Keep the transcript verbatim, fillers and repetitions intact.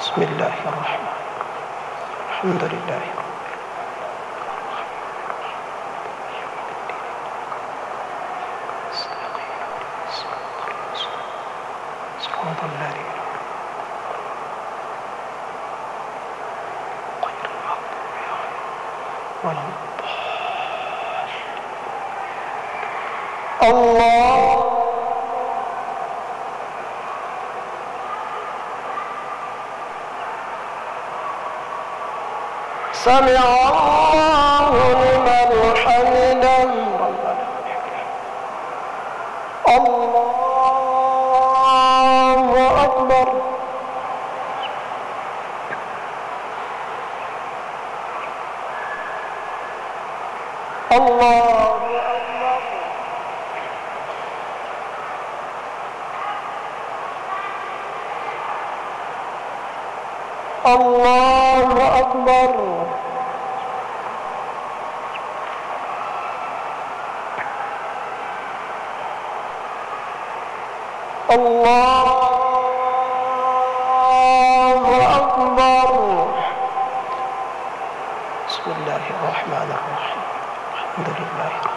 بسم الله الرحمن الحمد لله صراط الذين غير المغضوب عليهم ولا الضالين. الله سمع الله لمن حمده ربنا الله أكبر. الله أكبر. الله أكبر. الله أكبر. بسم الله الرحمن الرحيم الحمد لله.